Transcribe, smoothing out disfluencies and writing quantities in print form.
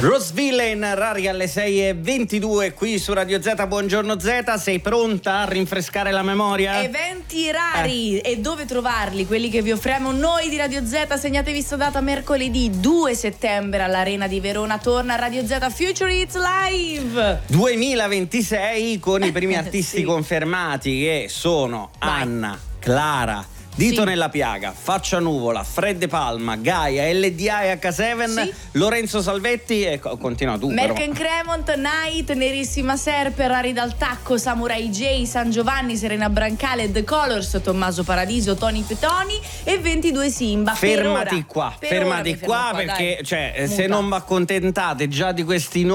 Roseville in Rari alle 6:22 qui su Radio Z. Buongiorno Z, sei pronta a rinfrescare la memoria? Eventi rari e dove trovarli? Quelli che vi offriamo noi di Radio Z. Segnatevi sta data: mercoledì 2 settembre all'Arena di Verona torna Radio Z Future Hits Live 2026 con i primi artisti sì. confermati, che sono Anna, Clara, Dito sì. nella piaga, Faccia Nuvola, Fred De Palma, Gaia, LDI H7, sì. Lorenzo Salvetti e continua tu. Merken Cremont, Night, Nerissima Serpe, Rari dal Tacco, Samurai J, San Giovanni, Serena Brancale, The Colors, Tommaso Paradiso, Tony Petoni e 22 Simba. Fermati per qua, ora perché dai. se non vi accontentate già di questi